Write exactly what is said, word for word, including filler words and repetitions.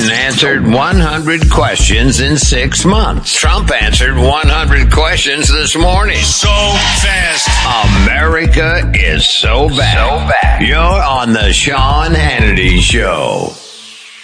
Biden answered one hundred questions in six months. Trump answered one hundred questions this morning. So fast. America is so bad. So bad. You're on the Sean Hannity Show.